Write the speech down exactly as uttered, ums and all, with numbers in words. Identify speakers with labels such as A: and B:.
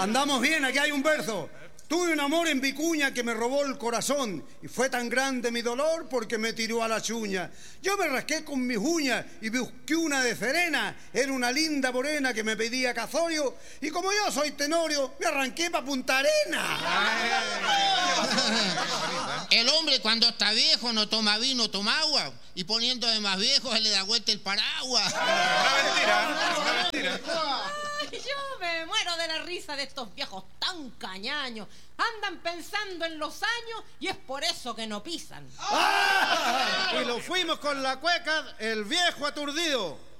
A: Andamos bien, aquí hay un verso. Tuve un amor en Vicuña que me robó el corazón y fue tan grande mi dolor porque me tiró a la chuña. Yo me rasqué con mis uñas y busqué una de Serena. Era una linda morena que me pedía casorio y como yo soy tenorio, me arranqué pa' Punta Arena.
B: El hombre cuando está viejo no toma vino, toma agua y poniéndose más viejo se le da vuelta el paraguas.
C: Una mentira, una mentira.
D: Ay, yo me muero de la risa de estos viejos tan cañaños. Andan pensando en los años y es por eso que no pisan.
E: ¡Ah! Y lo fuimos con la cueca, el viejo aturdido.